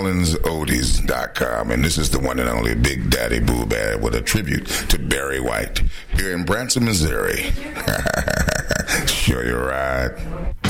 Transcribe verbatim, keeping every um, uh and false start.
Orleans Oldies dot com, and this is the one and only Big Daddy Boo Bad with a tribute to Barry White here in Branson, Missouri. Sure you're right.